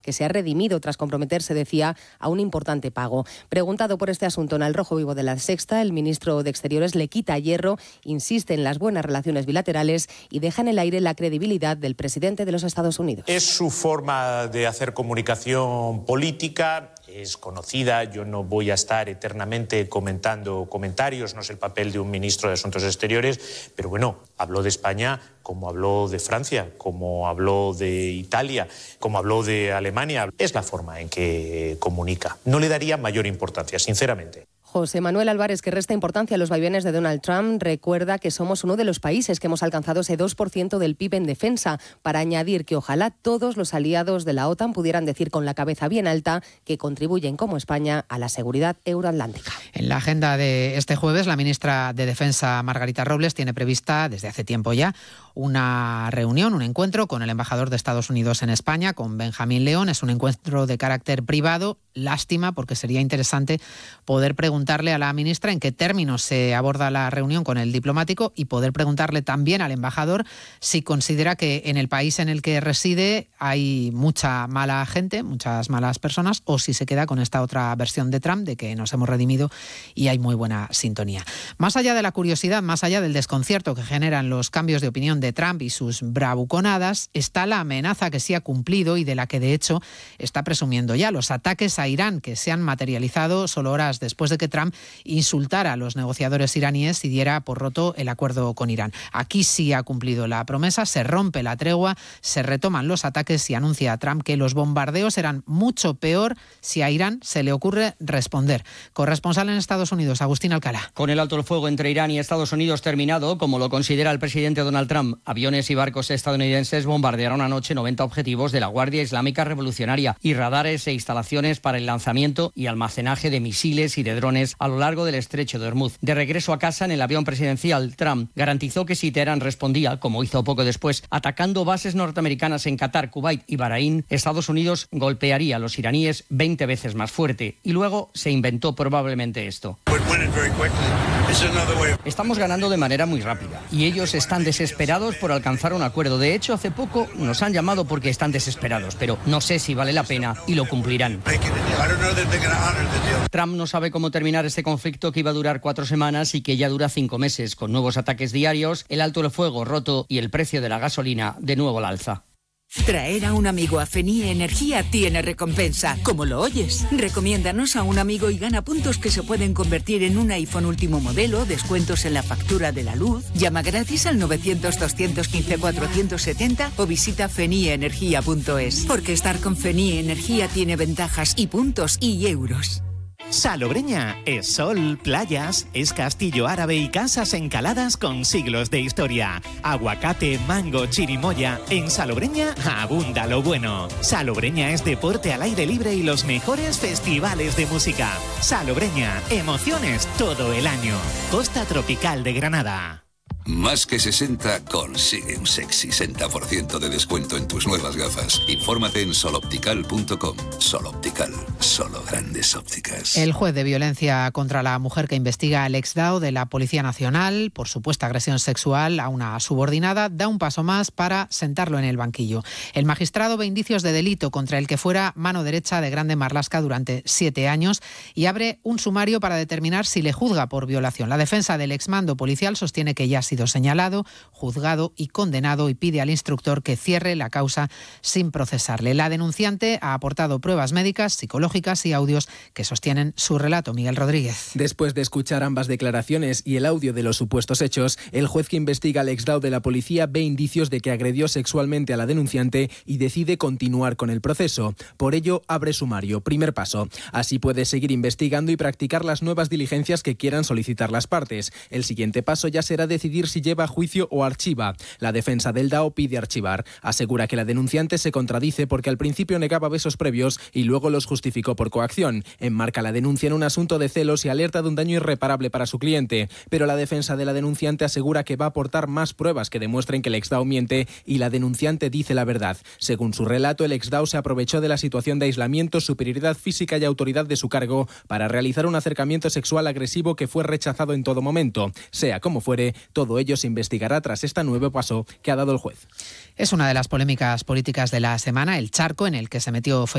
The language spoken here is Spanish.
que se ha redimido tras comprometerse, decía, a un importante pago. Preguntado por este asunto en El Rojo Vivo de La Sexta, el ministro de Exteriores le quita hierro, insiste en las buenas relaciones bilaterales y deja en el aire la credibilidad del presidente de los Estados Unidos. Es su forma de hacer comunicación política, es conocida, yo no voy a estar eternamente comentando comentarios, no es el papel de un ministro de Asuntos Exteriores, pero bueno, habló de España como habló de Francia, como habló de Italia, como habló de Alemania. Es la forma en que comunica. No le daría mayor importancia, sinceramente. José Manuel Álvarez, que resta importancia a los vaivenes de Donald Trump, recuerda que somos uno de los países que hemos alcanzado ese 2% del PIB en defensa, para añadir que ojalá todos los aliados de la OTAN pudieran decir con la cabeza bien alta que contribuyen como España a la seguridad euroatlántica. En la agenda de este jueves, la ministra de Defensa, Margarita Robles, tiene prevista desde hace tiempo ya una reunión, un encuentro con el embajador de Estados Unidos en España, con Benjamín León. Es un encuentro de carácter privado. Lástima, porque sería interesante poder preguntarle a la ministra en qué términos se aborda la reunión con el diplomático y poder preguntarle también al embajador si considera que en el país en el que reside hay mucha mala gente, muchas malas personas, o si se queda con esta otra versión de Trump de que nos hemos redimido y hay muy buena sintonía. Más allá de la curiosidad, más allá del desconcierto que generan los cambios de opinión de Trump y sus bravuconadas, está la amenaza que sí ha cumplido y de la que de hecho está presumiendo ya: los ataques a Irán, que se han materializado solo horas después de que Trump insultara a los negociadores iraníes y diera por roto el acuerdo con Irán. Aquí sí ha cumplido la promesa, se rompe la tregua, se retoman los ataques y anuncia a Trump que los bombardeos serán mucho peor si a Irán se le ocurre responder. Corresponsal en Estados Unidos, Agustín Alcalá. Con el alto el fuego entre Irán y Estados Unidos terminado, como lo considera el presidente Donald Trump, aviones y barcos estadounidenses bombardearon anoche 90 objetivos de la Guardia Islámica Revolucionaria y radares e instalaciones para el lanzamiento y almacenaje de misiles y de drones a lo largo del estrecho de Hormuz. De regreso a casa en el avión presidencial, Trump garantizó que si Teherán respondía, como hizo poco después, atacando bases norteamericanas en Qatar, Kuwait y Bahrein, Estados Unidos golpearía a los iraníes 20 veces más fuerte. Y luego se inventó probablemente esto: estamos ganando de manera muy rápida y ellos están desesperados por alcanzar un acuerdo. De hecho, hace poco nos han llamado porque están desesperados, pero no sé si vale la pena y lo cumplirán. Trump no sabe cómo terminar este conflicto, que iba a durar 4 semanas y que ya dura 5 meses, con nuevos ataques diarios, el alto el fuego roto y el precio de la gasolina de nuevo al alza. Traer a un amigo a Fenie Energía tiene recompensa, como lo oyes. Recomiéndanos a un amigo y gana puntos que se pueden convertir en un iPhone último modelo, descuentos en la factura de la luz. Llama gratis al 900-215-470 o visita fenieenergia.es. Porque estar con Fenie Energía tiene ventajas y puntos y euros. Salobreña es sol, playas, es castillo árabe y casas encaladas con siglos de historia. Aguacate, mango, chirimoya. En Salobreña abunda lo bueno. Salobreña es deporte al aire libre y los mejores festivales de música. Salobreña, emociones todo el año. Costa Tropical de Granada. Más que 60 consigue un sexy 60% de descuento en tus nuevas gafas. Infórmate en soloptical.com. Soloptical, solo grandes ópticas. El juez de violencia contra la mujer que investiga al exdao de la Policía Nacional por supuesta agresión sexual a una subordinada da un paso más para sentarlo en el banquillo. El magistrado ve indicios de delito contra el que fuera mano derecha de Grande Marlaska durante 7 años y abre un sumario para determinar si le juzga por violación. La defensa del exmando policial sostiene que ya ha sido señalado, juzgado y condenado y pide al instructor que cierre la causa sin procesarle. La denunciante ha aportado pruebas médicas, psicológicas y audios que sostienen su relato. Miguel Rodríguez. Después de escuchar ambas declaraciones y el audio de los supuestos hechos, el juez que investiga al exdao de la policía ve indicios de que agredió sexualmente a la denunciante y decide continuar con el proceso. Por ello, abre sumario. Primer paso. Así puede seguir investigando y practicar las nuevas diligencias que quieran solicitar las partes. El siguiente paso ya será decidir si lleva a juicio o archiva. La defensa del DAO pide archivar. Asegura que la denunciante se contradice porque al principio negaba besos previos y luego los justificó por coacción. Enmarca la denuncia en un asunto de celos y alerta de un daño irreparable para su cliente. Pero la defensa de la denunciante asegura que va a aportar más pruebas que demuestren que el exdao miente y la denunciante dice la verdad. Según su relato, el exdao se aprovechó de la situación de aislamiento, superioridad física y autoridad de su cargo para realizar un acercamiento sexual agresivo que fue rechazado en todo momento. Sea como fuere, todo ello se investigará tras este nuevo paso que ha dado el juez. Es una de las polémicas políticas de la semana, el charco en el que se metió